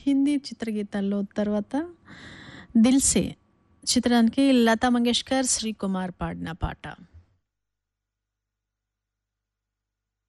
హిందీ చిత్రగీతాల్లో తర్వాత 'దిల్ సే' చిత్రానికి లతా మంగేష్కర్, శ్రీకుమార్ పాడిన పాట.